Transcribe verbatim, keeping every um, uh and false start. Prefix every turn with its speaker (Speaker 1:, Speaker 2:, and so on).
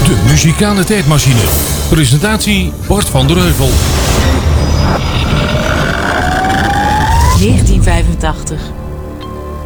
Speaker 1: De muzikale tijdmachine. Presentatie Bart van der Heuvel.
Speaker 2: negentien vijfentachtig.